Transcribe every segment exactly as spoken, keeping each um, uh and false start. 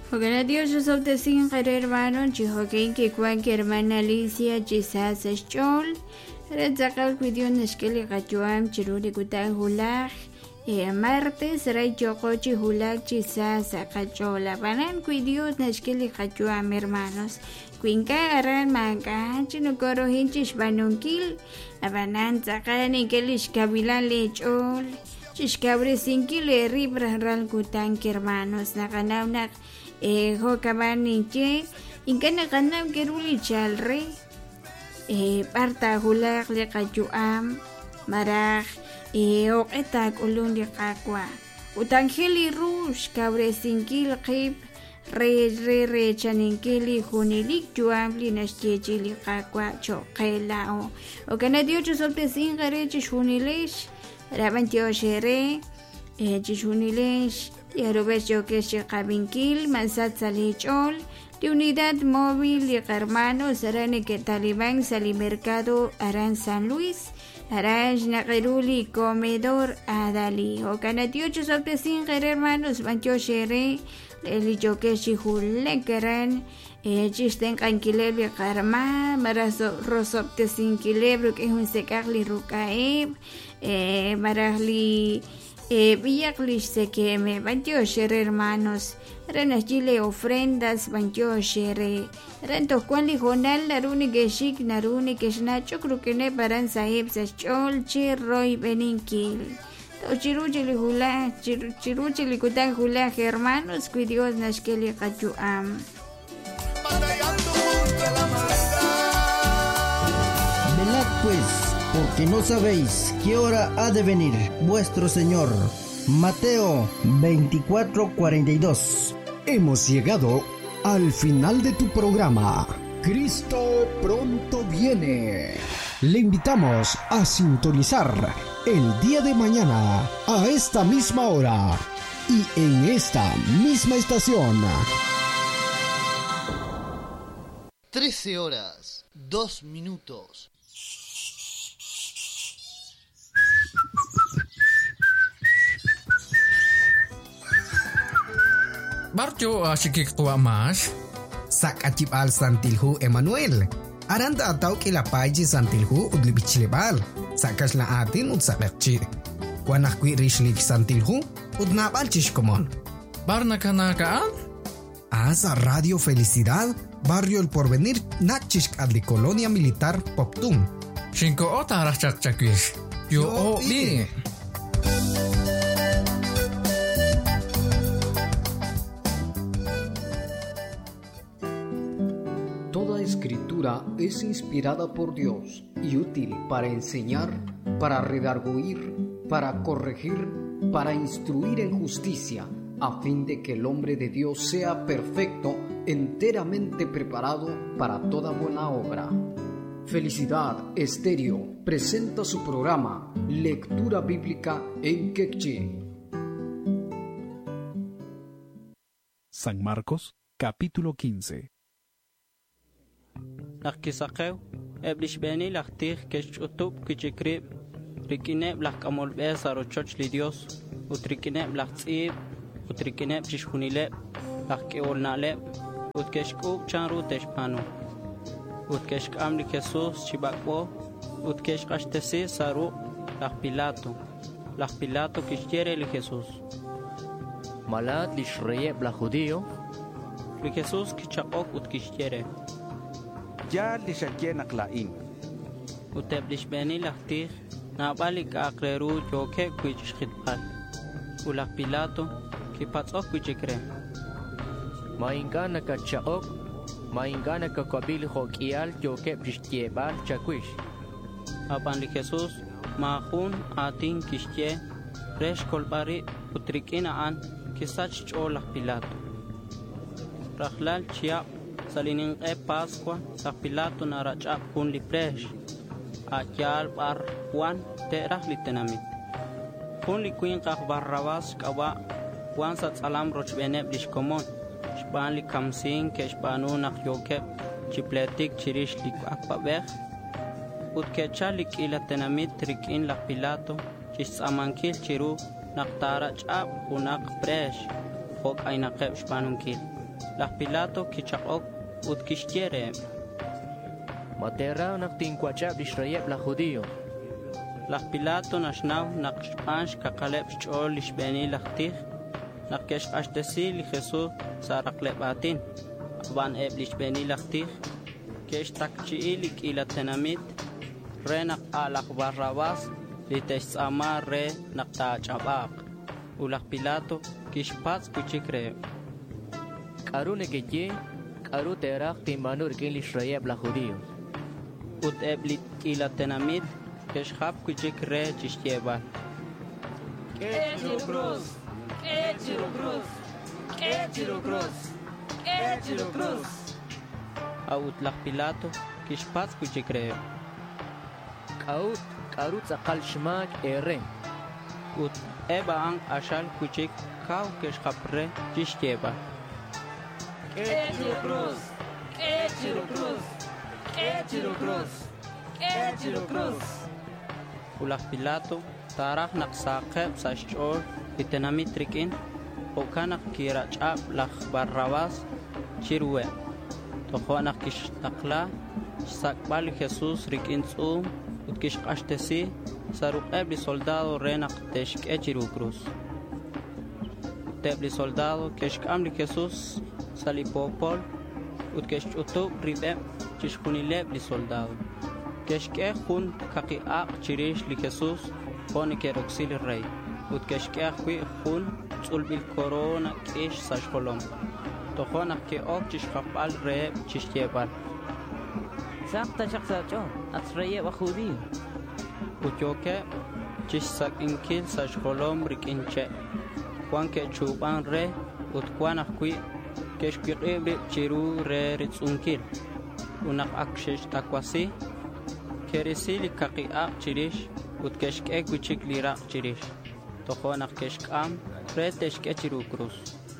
Hola Dios, yo soy de sin querer hermano, chihoquín que cualquier hermana Alicia, quizás es chol. Rezacal cuidió neskeli gachuam, chiruri kutan hulaj. Martes, rey chocochi hulaj, quizás a cachola. Banan cuidió neskeli gachuam, hermanos. Cuinca aran manca, chino coro hinchis banunkil. Abanan sacan y que les cabila lechol. Chiscabre sin kile ribra ral kutan que hermanos. Naganaunak. Eh, ho kabaniche ingana ganam keruli chalre eh parta hulak le kajuam maraj eh o etak ulun le kakwa utangeli rush kabre sinkil qib re re re chaninkili hunilik juam linashkeji li kakwa choqela o o kana dio cholte singare chunilesh rabantio shere eh chunilesh y arubes yo que se cabinkil, mansat salichol, de unidad móvil y hermanos, harán que talibán sali mercado, harán San Luis, harán nageruli comedor adali, o canatiocho sobre sin hermanos, bancho shere, el yo que se jule queran, eh, chisten canquilebri karma, marazo rosopte sin quilebro que es un secagli rucaeb, eh, maragli. Eh, Villaclish se que me banjo shere hermanos, renas chile ofrendas banjo shere, rento cuali jonal naruni que shik naruni que shnacho creo que ne paran sahib se chol chirroy beninkil. To chiruchi li hula, chiruchi li kutan hula hermanos, cuidios nashkeli kachu am. Velad pues, porque no sabéis qué hora ha de venir vuestro Señor. Mateo veinticuatro cuarenta y dos. Hemos llegado al final de tu programa. Cristo pronto viene. Le invitamos a sintonizar el día de mañana a esta misma hora y en esta misma estación. trece horas, dos minutos. Barjo asyik tua mas sak acip al santilhu Emmanuel aranda atau ke la paji santilhu udli bichlebal sakas la atin ud sakchi kuanak kui rishlik santilhu ud nabal chishkomon barna kanakaan asa Radio Felicidad Barrio El Porvenir nakchishk adli Colonia Militar Poptum shinko ota rachak chakwish yo o bi. Toda escritura es inspirada por Dios y útil para enseñar, para redarguir, para corregir, para instruir en justicia, a fin de que el hombre de Dios sea perfecto, enteramente preparado para toda buena obra. Felicidad Estéreo presenta su programa Lectura Bíblica en Quechí. San Marcos, capítulo quince. Nakisaqew eblish beni laktih kesh utub kichikrib rikine blak amol besaro choch li Dios utrikine blak tsib utrikine bishkhunile lak olnale utkeshku chanru teshpano utkeshk amli Jesus chibakwo utkeshk ashtesi saru lak Pilato lak Pilato kishiere li Jesus malat li shreye blak judío li Jesus kichaqok utkishiere ya li shakye naklain uteblish beni laktih nabalik akreru joke kuichish khidbal ulak Pilato kipatsok kuichikre maingana kachaqok maingana kabil hokial joke bishtiebal chakwish apan li Jesus mahun atin kishye resh kolbari utrikina an kisach cholak Pilato rakhlal chia salinin e Pascua sa Pilato na rachap kun lipresh akyal bar Juan terah litenamit kun likuin kah Barrabas kawa Juan sa salam rochbene blishkomon shban li kamsin ke shbanu nak yokep chipletik chirish lik akpabeh utkecha lik ilatenamit trikin la Pilato chis amankil chiru nak tara chap unak presh hok ay nakep shbanunkil Las Pilato kichaqok ut kishtiere. Matera nak tinkwachab Israel la judío. Las Pilato nashnaw naqshpansh kakaleb chol lishbeni lachtich. Naqkesh ashtesi li Jesús saraqlebatin. Van eb lishbeni lachtich. Kesh takchi li kilatenamit. Re naq alaq barrabas li tesama re naqta chabaq. Ulas Pilato kishpats kuchikre. Karune que karu terak timanur kin Israel la judío. Ut eblit kilatenamit keshhab kuchikre chishtieba. Echiro cruz, echiro cruz, echiro cruz, echiro cruz. Aut las Pilato kishpats kuchikre. Kaut karu tzaqal shmak ere. Ut eba ang ashal kuchik kau keshhapre chishtieba. Echiro cruz, echiro cruz, echiro cruz, echiro cruz. Ulas Pilato tarach naqsaqeb sashchor itenamitrikin okanak kirachab lach barrabas chirwe. Tojoanak kishtaqla sakbal Jesús rikintzum utkish ashtesi saruqeb li soldado renak teshk echiru cruz. Tebli soldado keshkam li Jesús salipopol utkesh utub ribeb chishkunileb li soldado. Keshke jun kaqiaq chirish li Jesús pone que roxil rey. Utkeshke hui jun tzulbil corona kish sashkolom. Tojonak ke ok chishkapal re chishtebal. Sakta shaksacho atsreye bajudi. Utyoke chishsak inkil sashkolom rikinche. Juan ke chuban re utkwanak hui keshkiqib chiru re ritsunkil. Unak akshesh takwasi keresili kaqiaq chirish utkeshke kuchik liraq chirish. Tojonak keshkam re teshke chiru cruz.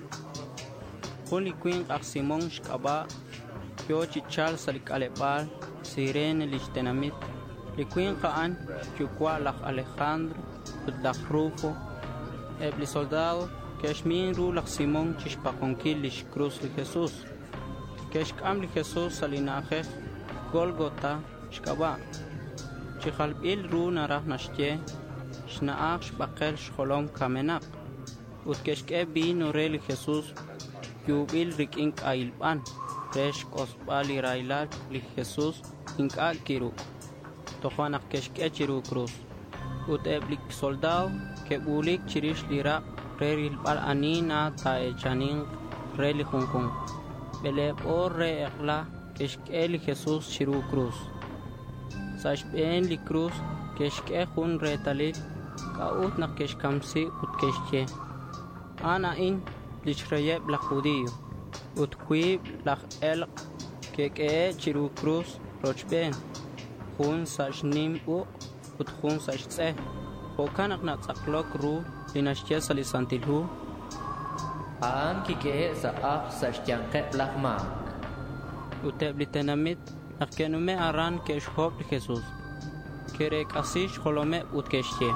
Juli queen Simón shkaba yo chichal salikalebal sirene lishtenamit liquin qaan chukwa lak Alejandro utlak Rufo ebli soldado keshmin ru lak Simón chishpakonkil lish cruz li Jesús keshkam li Jesús salinaje Golgota shkaba chikhalbil ru narah nashtie shnaaq shbaqel shkolom kamenak utkeshke bin re li Jesús yubil riking ailban resh kospali railal li Jesús inka kiru tojuanak keshke chiru cruz ut eblik soldado ke bulik chirish lira reril bal anina ta echanin reli junkun bele or re ekla keshke li Jesús chiru cruz sashben li cruz keshke jun retalil kaut nak keshkamsi ut keshke ana in Lishrayeb la judío, utquib la el que que chiru cruz rochben, jun sashnim u ut jun sashse, o kanak na tsaklok ru dinashtia salisantilhu. An ki que sa af sashtianke lahmak. Uteblitenamit nakkenume aran que shhop Jesús, kerek asish holome ut keshtie.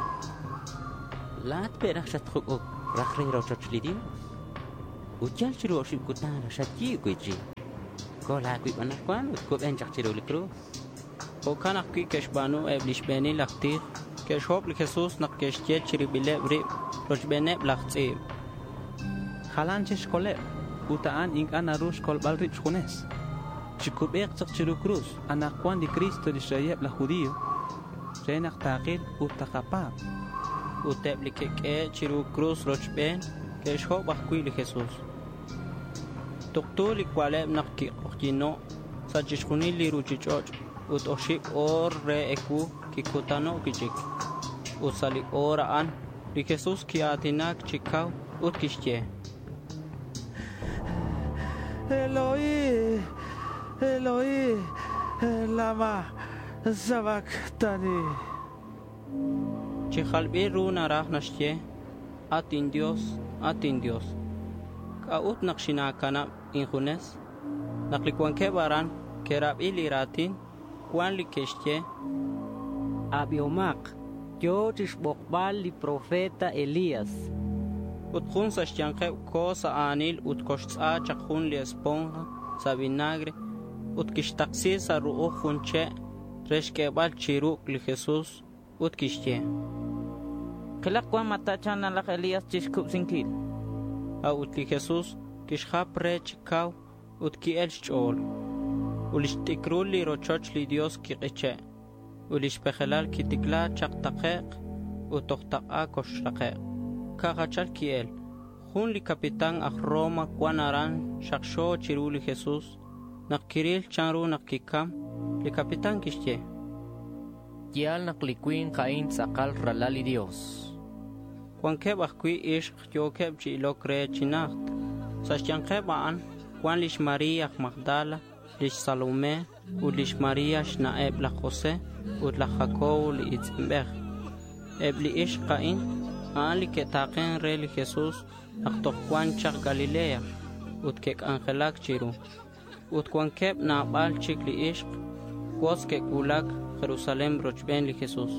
Lat perach shatkhuk rakhri rochochlidim. Ujal chiru oshib kutana shati kuji. Kola kui banakwan utkob enjak chiru likru. O kanak kui keshbanu eblish beni laktir keshhop li Jesús nak keshtie chiri bile bri rochbene blachtzib. Halan cheshkole utaan ink anarush kol balrich khunes. Chikubek tzak chiru cruz anakwan di Cristo di shayeb la judío. Renak taqil utakapa. Utebli keke chiru cruz rochben keshhop bakui li Jesús. Doctor ikwaleb nakki okino sa chishkuni li ruchichoch ut oshik or re eku kikutano kichik usali ora an li Jesús ki atinak chikaw ut kishtie Eloi Eloi lama sabactani chikhalbi ru narah nashtie atin Dios atin Dios kaut nakshina kana injunes naklikwan ke baran kerab iliratin kwan li keshtie abiomak yo tishbokbal li profeta Elías utjun sa xyanqeb ko sa anil utkoxtsa chakjun li esponja sa vinagre utkixtaqsi sa ru'uj junche rexkebal chiruk li Jesús utkixtie qilaq matachan alaq Elías chixkup sinkil a utli Jesús kixjap re chikaw utkiel xch'ol ulixtikrul li rochoch li Dios kiq'iche ulixpejelal kitikla chaqtaqeq utoqtaqa koxraqeq kaqachal kiel jun li capitán aj Roma kuanaran xaqxo chiru li Jesús naqkiril chanru naqkikam li capitán kixtie Yal naqliquin qain tzaqal ralali Dios Juan keb ajqui ishq yokeb chilok re chinacht saxyanqeb aan Juan lish María Magdala lish Salomé u lish María xnaeb la José u la Jacob li itzmbej eb li ishq qain aan li ketaqen re li Jesús aqtoq Juan chaq Galilea ut kek angelak chiru ut Juan keb nabal chik li ishq Wos kek ulak Jerusalem rochben li Jesús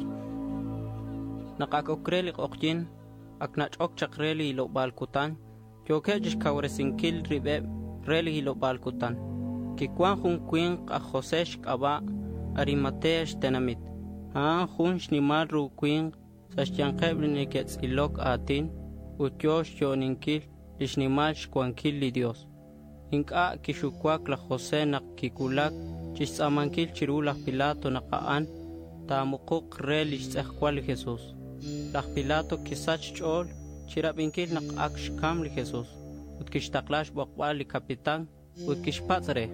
naqakokre li qoqjin aknachok chakreli lo balkutan yoke jish kawresinkil ribeb reli lo balkutan ki kwan jun queen a Josesh kaba arimatesh tenamit ha jun shnimal ru queen sashyanqeb ni kets ilok atin utyosh yoninkil lishnimal shkwankil li Dios inka kishukwak la Jose nak kikulak chisamankil chirula Pilato naqaan tamuquk relish tsahkwal Jesús Laj Pilato kisach chol chirabinkil nak akshkam li Jesús utkishtaqlash boqbal li capitán utkishpatzre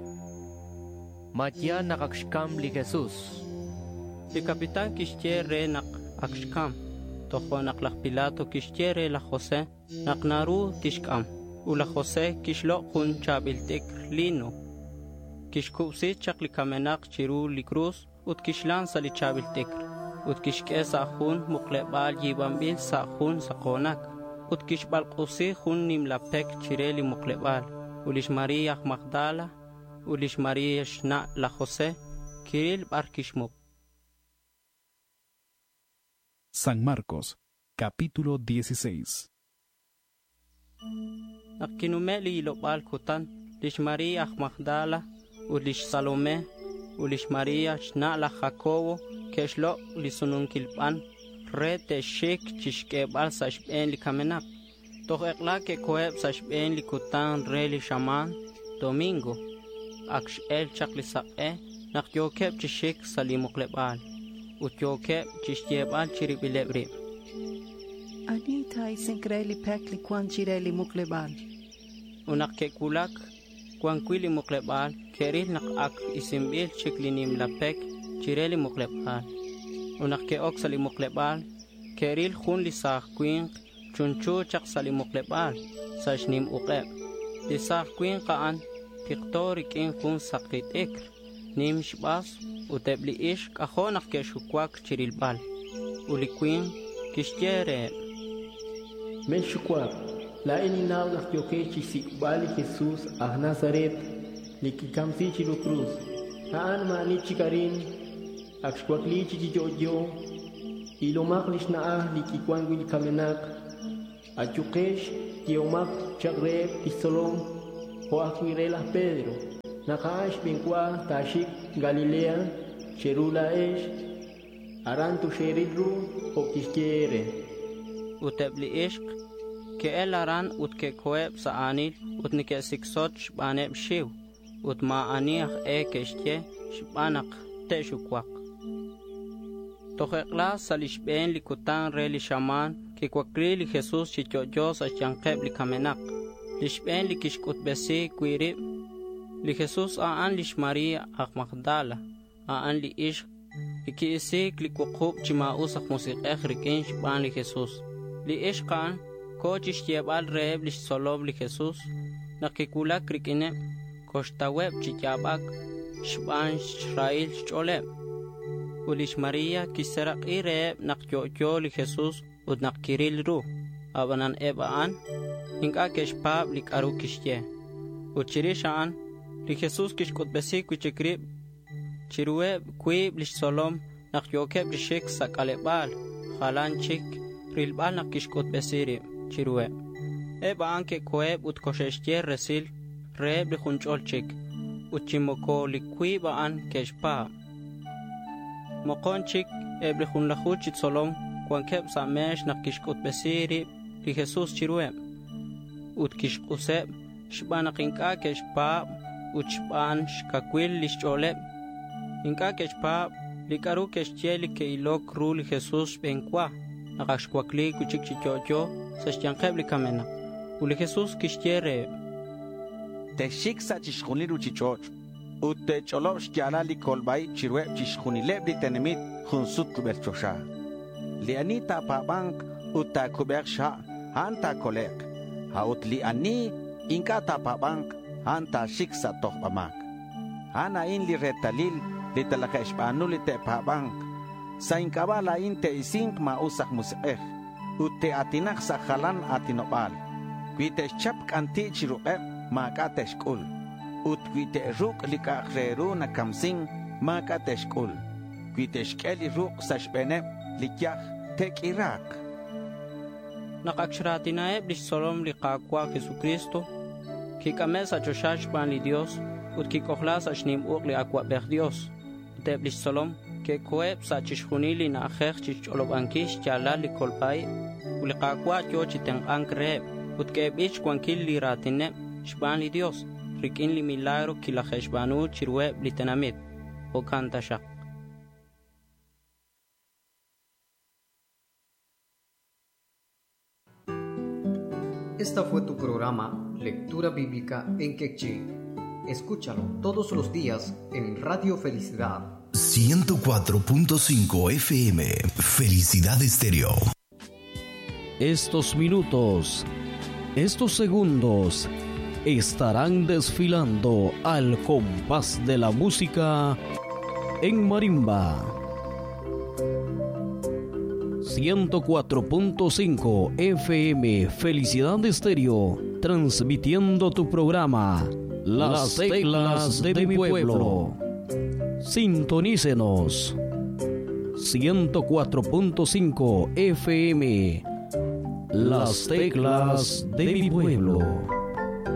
Matya nak akshkam li Jesús li capitán kishtiere nak akshkam tojo nak Laj Pilato kishtiere la José nak naru tishkam u la José kishlo kun chabiltik lino kishkupsi chak li kamenak chiru li cruz utkishlan sali chabiltik utkishke sahun muqlebal yibambil sahun sakonak utkishbal qusi hun nimlapek chireli muqlebal ulish María Magdala ulish María shna la José kiril barkishmuk San Marcos capítulo dieciséis Nakinumeli ilobal kutan lish María Magdala ulish Salomé ulish María shna la Jacobo keshlo li sununkilpan rete shik chishkebal sashben li kamenak toj ekla ke koeb sashben li kutan re li shaman domingo aksh el chak li saqe nak yokeb chishik sali muqlebal ut yokeb chishtebal chiribilebri Anita isinkreli pek li kwan chireli muqlebal unak ke kulak kwan kwili muqlebal keril nak ak isimbil chiklinim la pek chireli muqlebal unak ke ok sali muqlebal keril khun li sah queen chunchu chak sali muqlebal sashnim uqeb li sah queen qaan tiqtori kin khun saqit ek nim shbas utebli ish qahonak ke shukwak chirilbal uli queen kishtiere men shukwak la eni nawnak yoke chisikbali Jesus ah Nazaret likikamsi chilu cruz haan mani chikarin akshkwakli chichijojo ilomak lishnaa likikwangwil kamenak achukesh tiomak chagreb isolom ho akmirela Pedro nakaash binkwa tashik Galilea cherula esh arantu sheridru okishkere utebli ishq ke el aran utke koeb sa anil utnike siksot shbaneb shiv utma aniach e keshtie shbanak te shukwak tohekla salishben li kutan re li shaman ki kwakri li Jesus chichojo sa chanqeb li kamenak lishben li kishkut besi kwirib li Jesus aan lish María ak Magdala aan li ishq li ki isik li kuqub chimaus ak musik ekhrikin shban li Jesus li ishqan kochish yebal reeb lish solob li Jesus nakikulak rikine kochtaweb chichabak shban Israel choleb ulish María kiserak ireeb nakyoyo li Jesus ud nakkiril ru abanan ebaan inka keshpab li karu kishye uchirishaan li Jesus kishkut besik wichikrib chirueb kuib lish solom nakyokeb lishik sakalebal khalan chik rilbal nakishkut besiri chirueb eba anke koeb ut kosheshtier resil reeb li khunchol-chik ut chimoko likwi baan keshpa mokonchik eb li khunlachuchit solom kwankeb samesh nakishkut besiri li Jesus chiruem ut kishkuseb shbana qinka keshpa ut shban shkakwil lishcholeb inka keshpa likaru keshtieli keilok ru li Jesus benkwa nakashkwakli kuchik chichocho sashtiankeb li kamena uli Jesus kishtiere te shiksa chishkhuniru chichoch ut te cholob shtiala li kolbai chirweb chishkhunileb li tenemit khunsut kuberchosha li anita pa bank ut ta kubersha hanta kolek haut li ani inka ta pa bank hanta shiksa tohbamak ana in li retalil li talakashbanu li te pa bank sa inkabala in te isink ma usak musiqeh ut te atinak sa khalan atinobal Quite chap kanti chiruqeb ma kateshkul ut quite ruk likaqreru na kamsing ma kateshkul quite shkeli ruk sashbeneb likyah tek irak Nakakshratinaeb lishsolom liqaqwa Jesucristo kikamesa choshash pan li Dios ut kikohlas ashnim uq li akwa beh Dios teb lishsolom ke koeb sa chishunili na akhech chicholobankish chala li kolpai uliqaqwa chochiten ankreb ut que bich kwankil li ratine shban li Dios rikin li milagro ki la khashbanu chirwe blitanamit o kanta shaq Esta fue tu programa Lectura Bíblica en Quechí. Escúchalo todos los días en Radio Felicidad ciento cuatro punto cinco F M. Felicidad Estéreo. Estos minutos, estos segundos estarán desfilando al compás de la música en marimba. ciento cuatro punto cinco F M Felicidad Estéreo, transmitiendo tu programa Las Teclas de, de mi Pueblo. Sintonícenos. ciento cuatro punto cinco F M Las Teclas de mi Pueblo.